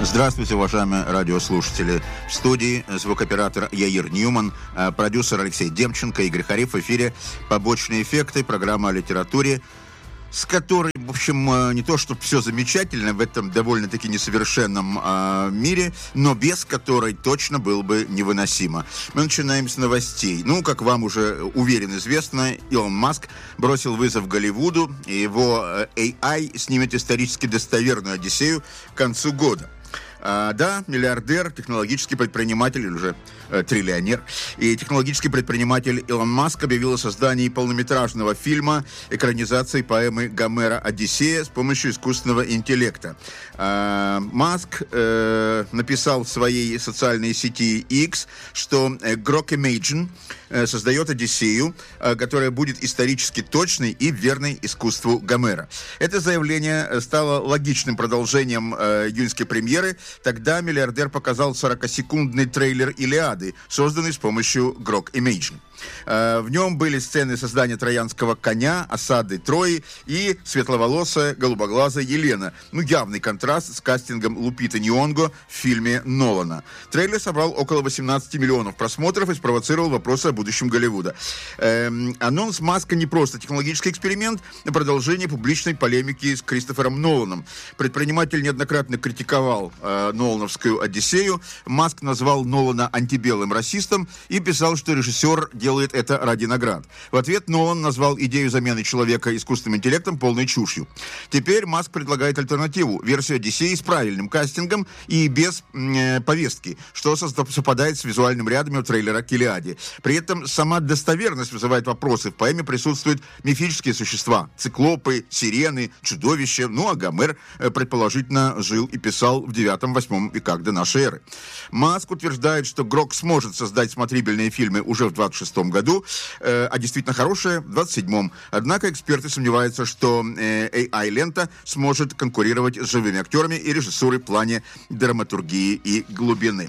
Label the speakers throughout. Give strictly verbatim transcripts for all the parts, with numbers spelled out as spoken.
Speaker 1: Здравствуйте, уважаемые радиослушатели. В студии звукооператор Яир Ньюман, продюсер Алексей Демченко, Игорь Хариф. В эфире «Побочные эффекты», программа о литературе, с которой, в общем, не то чтобы все замечательно в этом довольно-таки несовершенном э, мире, но без которой точно было бы невыносимо. Мы начинаем с новостей. Ну, как вам уже уверенно известно, Илон Маск бросил вызов Голливуду, и его эй ай снимет исторически достоверную «Одиссею» к концу года. А, да, миллиардер, технологический предприниматель, или уже э, триллионер, и технологический предприниматель Илон Маск объявил о создании полнометражного фильма экранизации поэмы Гомера «Одиссея» с помощью искусственного интеллекта. А, Маск э, написал в своей социальной сети X, что э, Grok Imagine э, создает «Одиссею», э, которая будет исторически точной и верной искусству Гомера. Это заявление стало логичным продолжением э, июньской премьеры. Тогда миллиардер показал сорокасекундный трейлер «Илиады», созданный с помощью Grok Imagine. В нем были сцены создания троянского коня, осады Трои и светловолосая, голубоглазая Елена. Ну, явный контраст с кастингом Лупиты Ньонго в фильме Нолана. Трейлер собрал около восемнадцать миллионов просмотров и спровоцировал вопросы о будущем Голливуда. Эм, анонс Маска не просто технологический эксперимент, а продолжение публичной полемики с Кристофером Ноланом. Предприниматель неоднократно критиковал э, Нолановскую «Одиссею». Маск назвал Нолана антибелым расистом и писал, что режиссер делает делает это ради наград. В ответ Нолан назвал идею замены человека искусственным интеллектом полной чушью. Теперь Маск предлагает альтернативу. Версию «Одиссеи» с правильным кастингом и без э, повестки, что совпадает с визуальным рядом трейлера к «Илиаде». При этом сама достоверность вызывает вопросы. В поэме присутствуют мифические существа. Циклопы, сирены, чудовища. Ну, а Гомер, э, предположительно, жил и писал в девятом-восьмом веках до нашей эры. Маск утверждает, что Грок сможет создать смотрибельные фильмы уже в двадцать шестом году, э, а действительно хорошее в двадцать седьмом. Однако эксперты сомневаются, что э, эй ай-лента сможет конкурировать с живыми актерами и режиссурой в плане драматургии и глубины.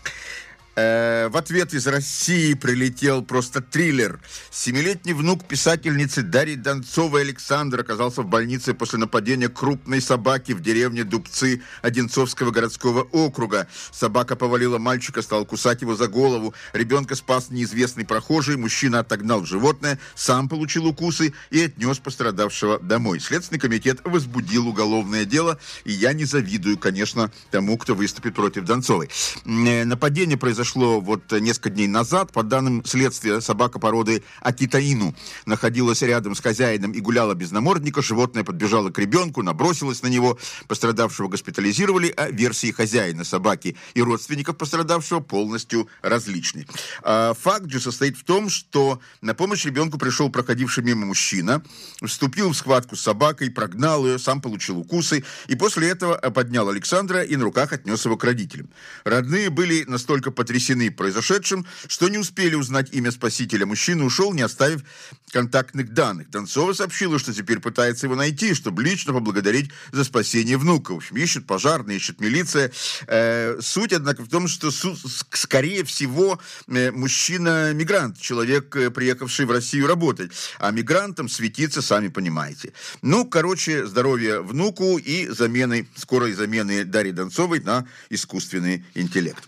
Speaker 1: Э, в ответ из России прилетел просто триллер. Семилетний внук писательницы Дарьи Донцовой Александр оказался в больнице после нападения крупной собаки в деревне Дубцы Одинцовского городского округа. Собака повалила мальчика, стала кусать его за голову. Ребенка спас неизвестный прохожий. Мужчина отогнал животное, сам получил укусы и отнес пострадавшего домой. Следственный комитет возбудил уголовное дело, и я не завидую, конечно, тому, кто выступит против Донцовой. Э, нападение произошло Произошло вот несколько дней назад. По данным следствия, собака породы Акитаину находилась рядом с хозяином и гуляла без намордника. Животное подбежало к ребенку, набросилось на него. Пострадавшего госпитализировали, а версии хозяина собаки и родственников пострадавшего полностью различны. А факт же состоит в том, что на помощь ребенку пришел проходивший мимо мужчина, вступил в схватку с собакой, прогнал ее, сам получил укусы, и после этого поднял Александра и на руках отнес его к родителям. Родные были настолько потрясены произошедшим, что не успели узнать имя спасителя. Мужчина ушел, не оставив контактных данных. Донцова сообщила, что теперь пытается его найти, чтобы лично поблагодарить за спасение внука. В общем, ищут пожарные, ищет милиция. Э, суть, однако, в том, что су- скорее всего э, мужчина-мигрант, человек, э, приехавший в Россию работать. А мигрантам светиться, сами понимаете. Ну, короче, здоровья внуку и замены, скорой замены Дарьи Донцовой на искусственный интеллект.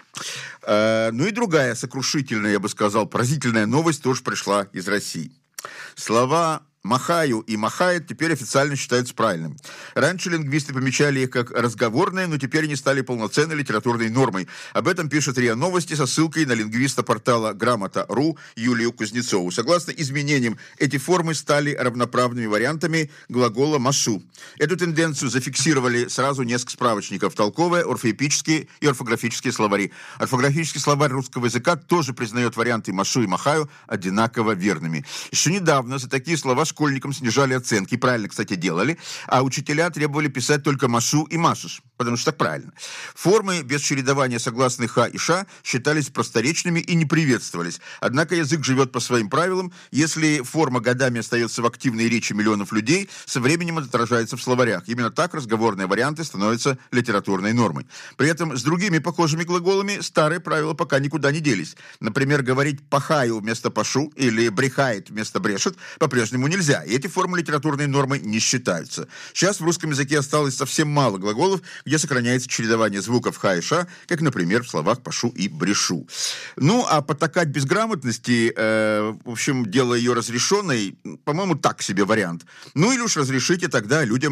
Speaker 1: Uh, ну и другая сокрушительная, я бы сказал, поразительная новость тоже пришла из России. Слова «махаю» и «махает» теперь официально считаются правильными. Раньше лингвисты помечали их как разговорные, но теперь они стали полноценной литературной нормой. Об этом пишет РИА Новости со ссылкой на лингвиста портала Грамота точка ру Юлию Кузнецову. Согласно изменениям, эти формы стали равноправными вариантами глагола «машу». Эту тенденцию зафиксировали сразу несколько справочников: толковые, орфоэпические и орфографические словари. Орфографический словарь русского языка тоже признает варианты «машу» и «махаю» одинаково верными. Еще недавно за такие слова школьникам снижали оценки, правильно, кстати, делали, а учителя требовали писать только «машу» и «машешь», потому что так правильно. Формы без чередования согласных «ха» и «ша» считались просторечными и не приветствовались. Однако язык живет по своим правилам. Если форма годами остается в активной речи миллионов людей, со временем это отражается в словарях. Именно так разговорные варианты становятся литературной нормой. При этом с другими похожими глаголами старые правила пока никуда не делись. Например, говорить «пахаю» вместо «пашу» или «брехает» вместо «брешет» по-прежнему нельзя. И эти формы литературной нормы не считаются. Сейчас в русском языке осталось совсем мало глаголов, где где сохраняется чередование звуков ха и ша, как, например, в словах «пашу» и «брешу». Ну, а потакать безграмотности, э, в общем, дело ее разрешенной, по-моему, так себе вариант. Ну, или уж разрешите тогда людям